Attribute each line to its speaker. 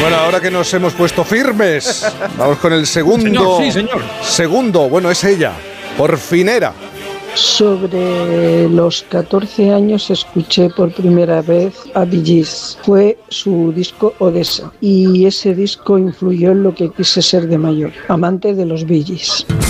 Speaker 1: Bueno, ahora que nos hemos puesto firmes, vamos con el segundo.
Speaker 2: Señor, sí, señor.
Speaker 1: Segundo, bueno, es ella, por fin era.
Speaker 3: Sobre los 14 años escuché por primera vez a Bee Gees. Fue su disco Odessa y ese disco influyó en lo que quise ser de mayor, amante de los Bee Gees.